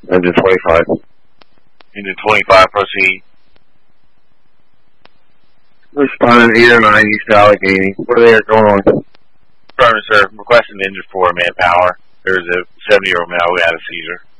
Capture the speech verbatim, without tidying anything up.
Engine twenty-five. Engine twenty-five, proceed. Responding eight oh nine East Allegheny. What are they going on? Affirmative, sir. Requesting engine for manpower. There's a seventy-year-old male who had a seizure.